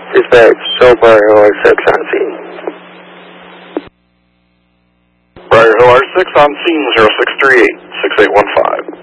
Dispatch, show Briar Hill R6 on scene. Briar Hill R6 on scene, 0638, 6815.